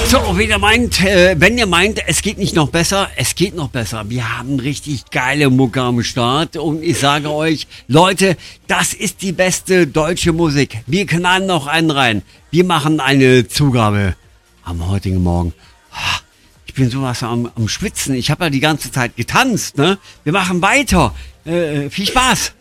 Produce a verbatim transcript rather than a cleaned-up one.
So, wenn ihr meint, äh, wenn ihr meint, es geht nicht noch besser, es geht noch besser. Wir haben richtig geile Mucke am Start und ich sage euch, Leute, das ist die beste deutsche Musik. Wir knallen noch einen rein. Wir machen eine Zugabe am heutigen Morgen. Ich bin sowas am, am Schwitzen. Ich habe ja die ganze Zeit getanzt, ne? Wir machen weiter. Äh, viel Spaß.